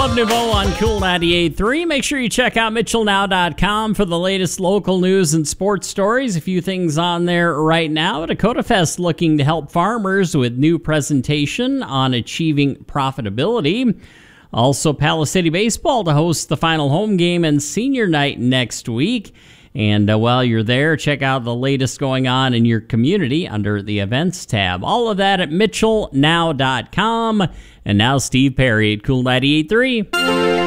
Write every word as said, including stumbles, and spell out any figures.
Claude Nouveau on Cool ninety-eight point three. Make sure you check out Mitchell Now dot com for the latest local news and sports stories. A few things on there right now. Dakota Fest looking to help farmers with new presentation on achieving profitability. Also, Palace City Baseball to host the final home game and senior night next week. And uh, while you're there, check out the latest going on in your community under the events tab. All of that at Mitchell Now dot com. And now Steve Perry at Cool ninety-eight point three.